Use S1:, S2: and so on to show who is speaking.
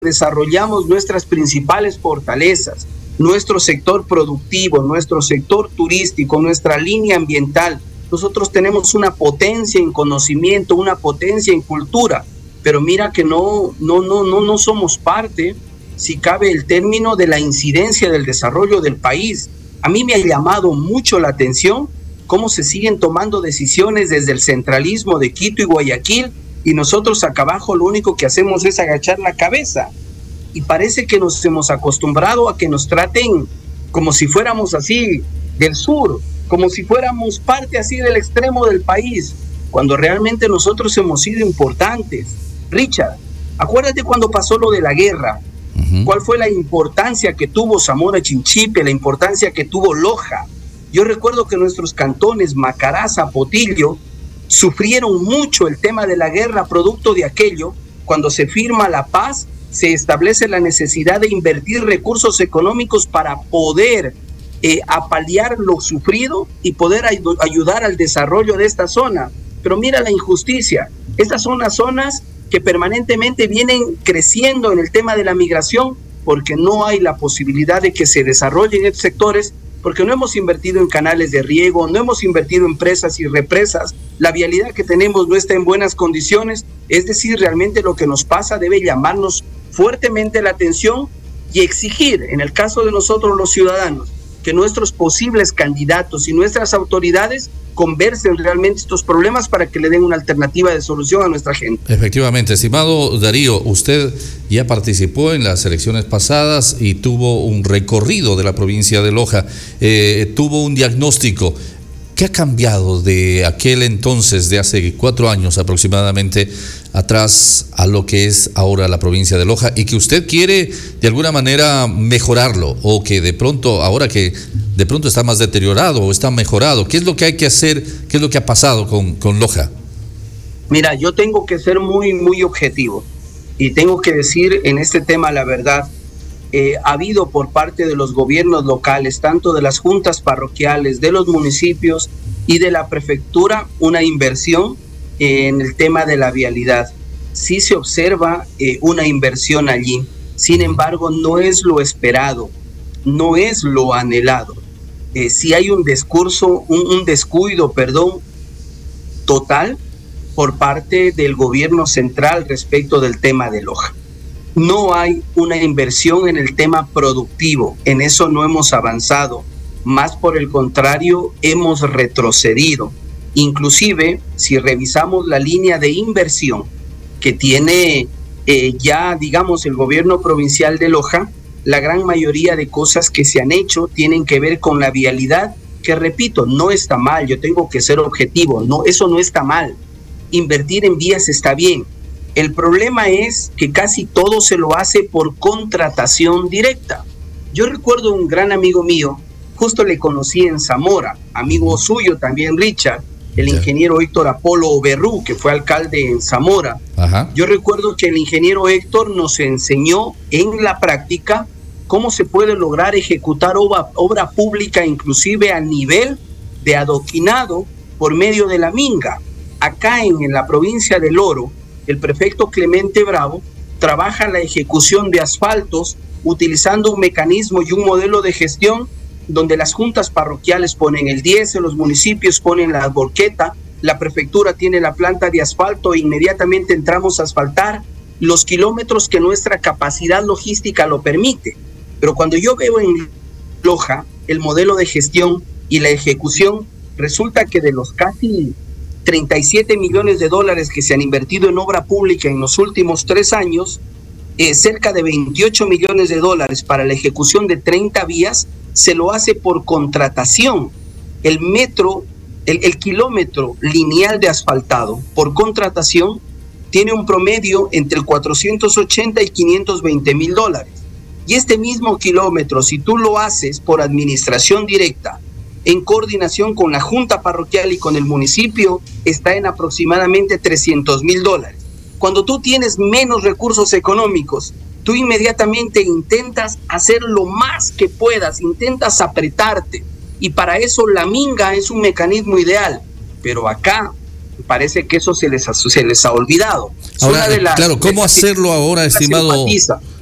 S1: desarrollamos nuestras principales fortalezas, nuestro sector productivo, nuestro sector turístico, nuestra línea ambiental. Nosotros tenemos una potencia en conocimiento, una potencia en cultura, pero mira que no somos parte, si cabe el término, de la incidencia del desarrollo del país. A mí me ha llamado mucho la atención cómo se siguen tomando decisiones desde el centralismo de Quito y Guayaquil, y nosotros acá abajo lo único que hacemos es agachar la cabeza. Y parece que nos hemos acostumbrado a que nos traten como si fuéramos así del sur, como si fuéramos parte así del extremo del país, cuando realmente nosotros hemos sido importantes. Richard, acuérdate cuando pasó lo de la guerra, cuál fue la importancia que tuvo Zamora Chinchipe, la importancia que tuvo Loja. Yo recuerdo que nuestros cantones Macará, Zapotillo, sufrieron mucho el tema de la guerra producto de aquello. Cuando se firma la paz, se establece la necesidad de invertir recursos económicos para poder apaliar lo sufrido y poder ayudar al desarrollo de esta zona. Pero mira la injusticia, estas son las zonas que permanentemente vienen creciendo en el tema de la migración porque no hay la posibilidad de que se desarrollen estos sectores, porque no hemos invertido en canales de riego, no hemos invertido en presas y represas, la vialidad que tenemos no está en buenas condiciones. Es decir, realmente lo que nos pasa debe llamarnos fuertemente la atención y exigir, en el caso de nosotros los ciudadanos, que nuestros posibles candidatos y nuestras autoridades conversen realmente estos problemas para que le den una alternativa de solución a nuestra gente.
S2: Efectivamente, estimado Darío, usted ya participó en las elecciones pasadas y tuvo un recorrido de la provincia de Loja, tuvo un diagnóstico. ¿Qué ha cambiado de aquel entonces, de hace 4 años aproximadamente, atrás a lo que es ahora la provincia de Loja y que usted quiere de alguna manera mejorarlo, o que de pronto, ahora que de pronto está más deteriorado o está mejorado? ¿Qué es lo que hay que hacer? ¿Qué es lo que ha pasado con Loja?
S1: Mira, yo tengo que ser muy objetivo y tengo que decir en este tema la verdad. Ha habido por parte de los gobiernos locales, tanto de las juntas parroquiales, de los municipios y de la prefectura, una inversión en el tema de la vialidad. Sí se observa una inversión allí, sin embargo no es lo esperado, no es lo anhelado. Sí hay un descuido total por parte del gobierno central respecto del tema de Loja. No hay una inversión en el tema productivo, en eso no hemos avanzado, más por el contrario hemos retrocedido. Inclusive, si revisamos la línea de inversión que tiene ya, digamos, el gobierno provincial de Loja, la gran mayoría de cosas que se han hecho tienen que ver con la vialidad, que repito, no está mal, yo tengo que ser objetivo, no, eso no está mal. Invertir en vías está bien. El problema es que casi todo se lo hace por contratación directa. Yo recuerdo un gran amigo mío, justo le conocí en Zamora, amigo suyo también, Richard, el ingeniero Héctor Apolo Berrú, que fue alcalde en Zamora. Ajá. Yo recuerdo que el ingeniero Héctor nos enseñó en la práctica cómo se puede lograr ejecutar obra pública, inclusive a nivel de adoquinado por medio de la minga. Acá en la provincia del Oro, el prefecto Clemente Bravo trabaja la ejecución de asfaltos utilizando un mecanismo y un modelo de gestión donde las juntas parroquiales ponen el diésel, los municipios ponen la volqueta, la prefectura tiene la planta de asfalto e inmediatamente entramos a asfaltar los kilómetros que nuestra capacidad logística lo permite. Pero cuando yo veo en Loja el modelo de gestión y la ejecución, resulta que de los casi 37 millones de dólares que se han invertido en obra pública en los últimos 3 años, cerca de 28 millones de dólares para la ejecución de 30 vías se lo hace por contratación. El kilómetro lineal de asfaltado por contratación tiene un promedio entre 480 y 520 mil dólares. Y este mismo kilómetro, si tú lo haces por administración directa, en coordinación con la junta parroquial y con el municipio, está en aproximadamente 300 mil dólares. Cuando tú tienes menos recursos económicos, tú inmediatamente intentas hacer lo más que puedas, intentas apretarte, y para eso la minga es un mecanismo ideal. Pero acá parece que eso se les ha olvidado.
S2: Ahora, claro, ¿cómo hacerlo ahora, estimado?